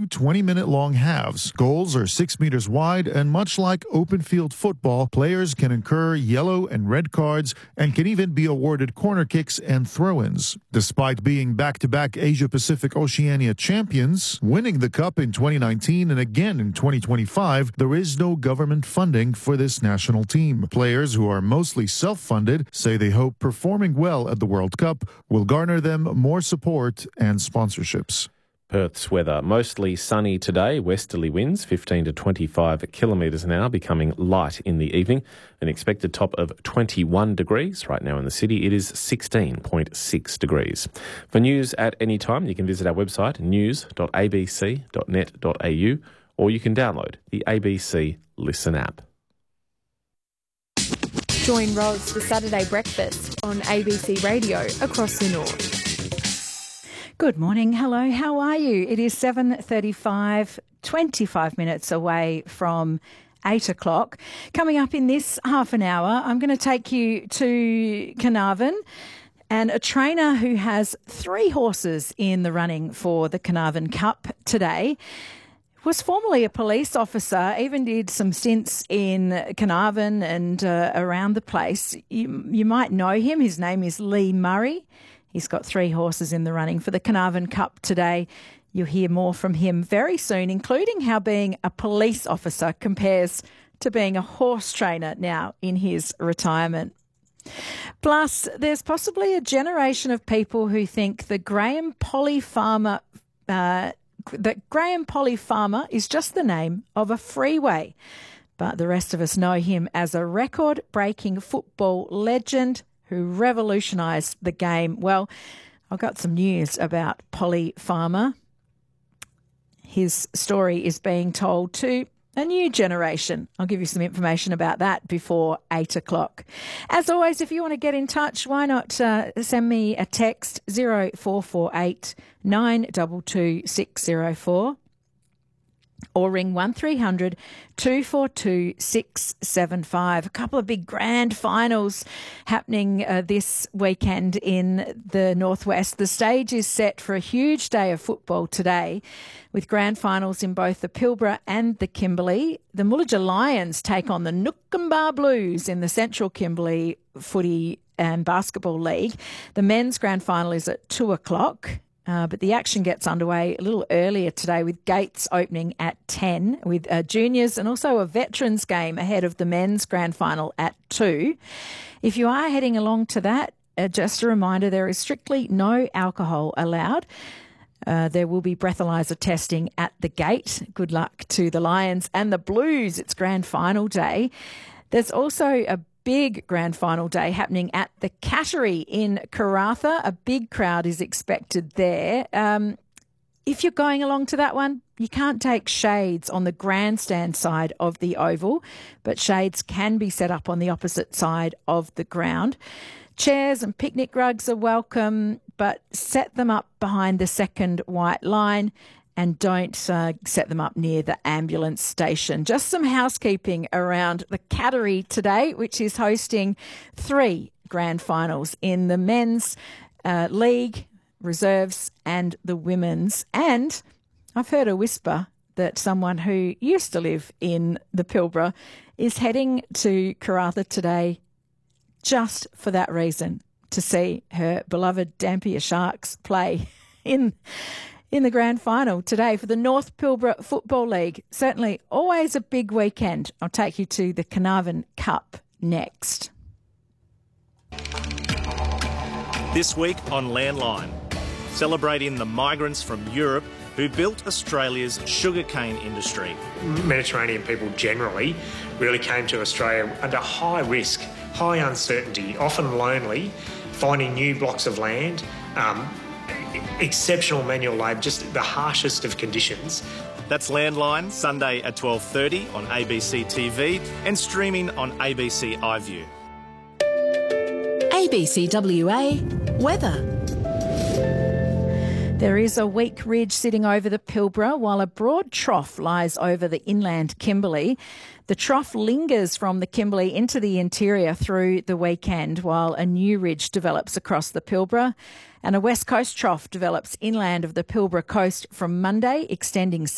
2 20-minute-long halves. Goals are 6 meters wide, and much like open field football, players can incur yellow and red cards and can even be awarded corner kicks and throw-ins. Despite being back-to-back Asia-Pacific Oceania champions, winning the Cup in 2019 and again in 2025, there is no government funding for this national team. Players who are mostly self-funded say they hope performing well at the World Cup will garner them more support and sponsorships. Perth's weather, mostly sunny today, westerly winds 15 to 25 kilometres an hour, becoming light in the evening. An expected top of 21 degrees. Right now in the city it is 16.6 degrees. For news at any time, you can visit our website news.abc.net.au or you can download the ABC Listen app. Join Ros for Saturday Breakfast on ABC Radio across the north. Good morning. Hello. How are you? It is 7:35, 25 minutes away from 8 o'clock. Coming up in this half an hour, I'm going to take you to Carnarvon and a trainer who has 3 horses in the running for the Carnarvon Cup today. Was formerly a police officer, even did some stints in Carnarvon and around the place. You might know him. His name is Lee Murray. He's got 3 horses in the running for the Carnarvon Cup today. You'll hear more from him very soon, including how being a police officer compares to being a horse trainer now in his retirement. Plus, there's possibly a generation of people who think the Graham Polly Farmer is just the name of a freeway. But the rest of us know him as a record-breaking football legend who revolutionised the game. Well, I've got some news about Polly Farmer. His story is being told to a new generation. I'll give you some information about that before 8 o'clock. As always, if you want to get in touch, why not send me a text 0448 922 604 or ring 1300 242 675. A couple of big grand finals happening this weekend in the Northwest. The stage is set for a huge day of football today with grand finals in both the Pilbara and the Kimberley. The Mullaja Lions take on the Noonkanbah Blues in the Central Kimberley Footy and Basketball League. The men's grand final is at 2 o'clock. But the action gets underway a little earlier today with gates opening at 10 with juniors and also a veterans game ahead of the men's grand final at 2. If you are heading along to that, just a reminder, there is strictly no alcohol allowed. There will be breathalyzer testing at the gate. Good luck to the Lions and the Blues. It's grand final day. There's also a big grand final day happening at the Cattery in Karratha. A big crowd is expected there. If you're going along to that one, you can't take shades on the grandstand side of the oval, but shades can be set up on the opposite side of the ground. Chairs and picnic rugs are welcome, but set them up behind the second white line and don't set them up near the ambulance station. Just some housekeeping around the Cattery today, which is hosting 3 grand finals in the men's league, reserves and the women's. And I've heard a whisper that someone who used to live in the Pilbara is heading to Karratha today just for that reason, to see her beloved Dampier Sharks play in the grand final today for the North Pilbara Football League. Certainly always a big weekend. I'll take you to the Carnarvon Cup next. This week on Landline, celebrating the migrants from Europe who built Australia's sugarcane industry. Mediterranean people generally really came to Australia under high risk, high uncertainty, often lonely, finding new blocks of land, exceptional manual labour, just the harshest of conditions. That's Landline, Sunday at 12:30 on ABC TV and streaming on ABC iView. ABC WA Weather. There is a weak ridge sitting over the Pilbara while a broad trough lies over the inland Kimberley. The trough lingers from the Kimberley into the interior through the weekend while a new ridge develops across the Pilbara, and a west coast trough develops inland of the Pilbara coast from Monday, extending